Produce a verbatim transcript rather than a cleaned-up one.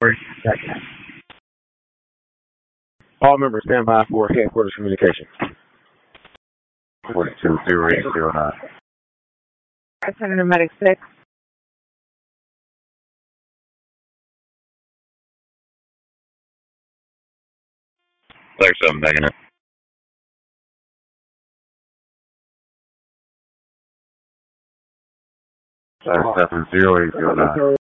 All members stand by for headquarters communication. forty-two zero eight zero nine. Senator Medic six. thirty-seven, backing up. thirty-seven zero eight zero nine.